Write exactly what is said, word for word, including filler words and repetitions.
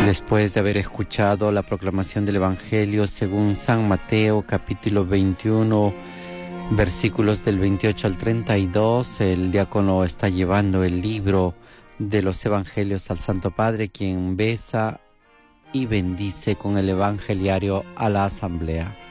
Después de haber escuchado la proclamación del Evangelio según San Mateo, capítulo veintiuno, versículos del veintiocho al treinta y dos, el diácono está llevando el libro de los Evangelios al Santo Padre, quien besa y bendice con el Evangeliario a la asamblea.